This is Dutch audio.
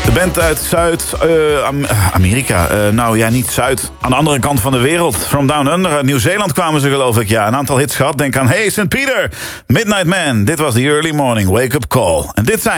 De band uit Zuid-Amerika. Nou ja, niet Zuid. Aan de andere kant van de wereld. From Down Under. Uit Nieuw-Zeeland kwamen ze, geloof ik. Ja, een aantal hits gehad. Denk aan Hey St. Peter, Midnight Man. Dit was The Early Morning Wake Up Call. En dit zijn